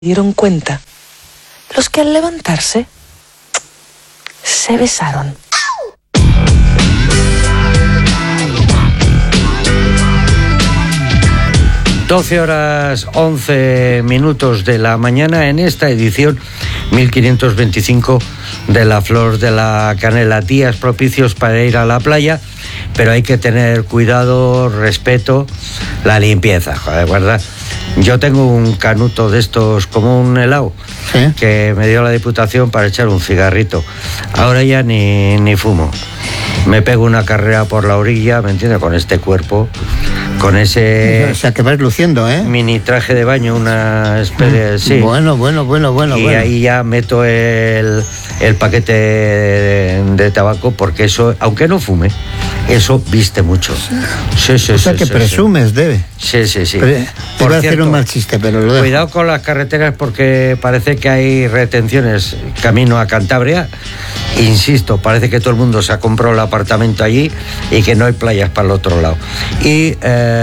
dieron cuenta los que al levantarse se besaron. (12:11 de la mañana) en esta edición 1525 de La Flor de la Canela. Días propicios para ir a la playa, pero hay que tener cuidado, respeto, la limpieza, joder, ¿verdad? Yo tengo un canuto de estos como un helado, ¿sí?, que me dio la Diputación para echar un cigarrito. Ahora ya ni fumo. Me pego una carrera por la orilla, ¿me entiendes? Con este cuerpo, con ese... O sea, que vas luciendo, ¿eh? Mini traje de baño, una especie... Sí. Bueno. Y ahí ya meto el paquete de tabaco, porque eso, aunque no fume, eso viste mucho. Sí. O sea, que presumes, sí. Debe. Sí. Por cierto, hacer un mal chiste, pero lo dejo. Cuidado con las carreteras, porque parece que hay retenciones camino a Cantabria. Insisto, parece que todo el mundo se ha comprado el apartamento allí y que no hay playas para el otro lado. Y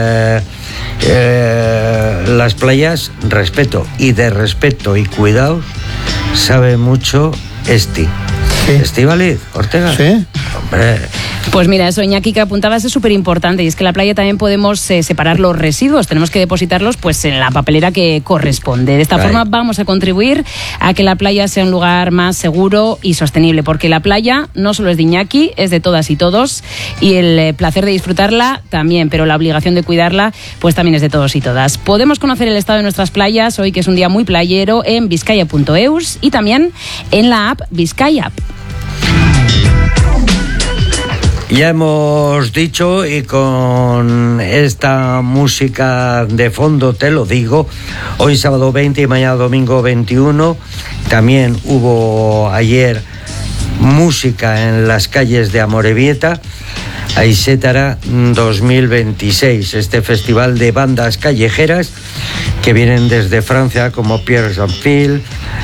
las playas, respeto, y de respeto y cuidados sabe mucho Esti. Sí. Estíbaliz Ortega. Sí. Hombre. Pues mira, eso, Iñaki, que apuntabas, es súper importante, y es que en la playa también podemos separar los residuos, tenemos que depositarlos pues en la papelera que corresponde. De esta forma vamos a contribuir a que la playa sea un lugar más seguro y sostenible, porque la playa no solo es de Iñaki, es de todas y todos, y el placer de disfrutarla también, pero la obligación de cuidarla pues también es de todos y todas. Podemos conocer el estado de nuestras playas hoy, que es un día muy playero, en vizcaya.eus y también en la app Vizcaya. Ya hemos dicho, y con esta música de fondo te lo digo, hoy sábado 20 y mañana domingo 21, también hubo ayer música en las calles de Amorebieta, Aisétara 2026, este festival de bandas callejeras que vienen desde Francia, como Pierre Sanfil,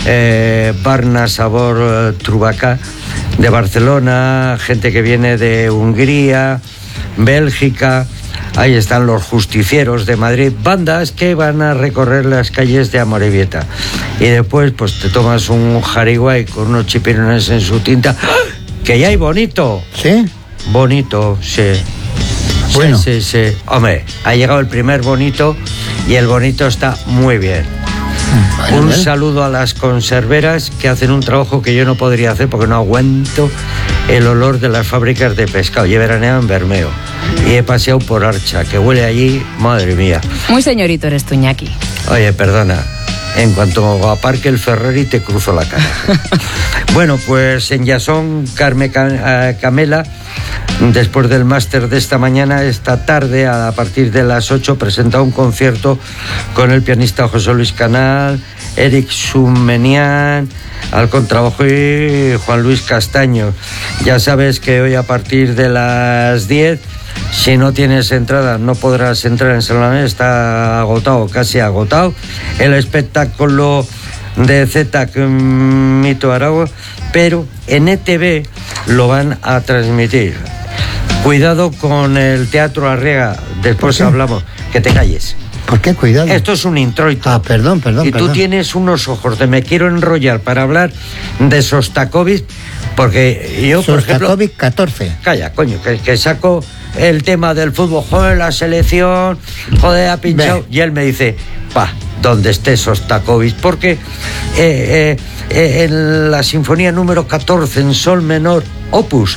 Barna Sabor Trubaca de Barcelona, gente que viene de Hungría, Bélgica. Ahí están los Justicieros de Madrid, bandas que van a recorrer las calles de Amorebieta. Y después pues te tomas un jariguay con unos chipirones en su tinta. ¡Ah! ¡Que ya hay bonito! ¿Sí? Bonito, sí. Bueno. Sí. Hombre, ha llegado el primer bonito y el bonito está muy bien. Un saludo a las conserveras, que hacen un trabajo que yo no podría hacer porque no aguanto el olor de las fábricas de pescado. Yo he veraneado en Bermeo y he paseado por Archa, que huele allí, madre mía. Muy señorito eres tú, Iñaki. Oye, perdona, en cuanto aparque el Ferrari te cruzo la cara. Bueno, pues en Yasón, Carme Camela, después del máster de esta mañana, esta tarde, a partir de las 8, presenta un concierto con el pianista José Luis Canal, Eric Sumenian al contrabajo y Juan Luis Castaño. Ya sabes que hoy a partir de las 10, si no tienes entrada, no podrás entrar en Salomé, está agotado, casi agotado. El espectáculo de Z Mito Aragua, pero en ETV lo van a transmitir. Cuidado con el Teatro Arriaga, después hablamos. Que te calles. ¿Por qué cuidado? Esto es un introito. Ah, perdón. Y tú tienes unos ojos de me quiero enrollar para hablar de Sostakovich, porque yo, por ejemplo... Sostakovich 14. Calla, coño, que saco el tema del fútbol, joder, la selección, joder, ha pinchado. Y él me dice, donde esté Sostakovich, porque en la sinfonía número 14 en sol menor, opus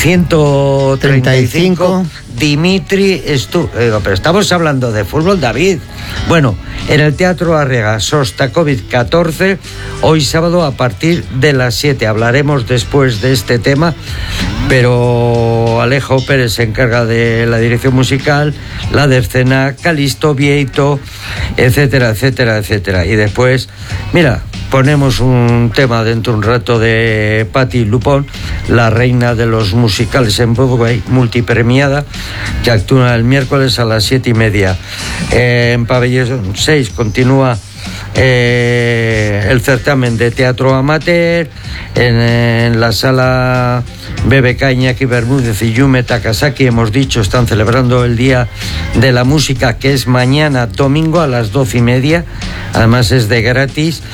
135, Dimitri pero estamos hablando de fútbol, David. Bueno, en el Teatro Arriaga, Sostakovich 14, hoy sábado a partir de las 7. Hablaremos después de este tema, pero Alejo Pérez se encarga de la dirección musical, la de escena, Calisto Vieito, etcétera. Y después, mira, ponemos un tema dentro de un rato de Patti Lupón, la reina de los musicales en Broadway, multipremiada, que actúa el miércoles a las 7:30. En Pabellón 6 continúa el certamen de teatro amateur. en la sala BBK Iñaki Bermúdez y Yume Takasaki, hemos dicho, están celebrando el Día de la Música, que es mañana domingo a las 12:30. Además es de gratis.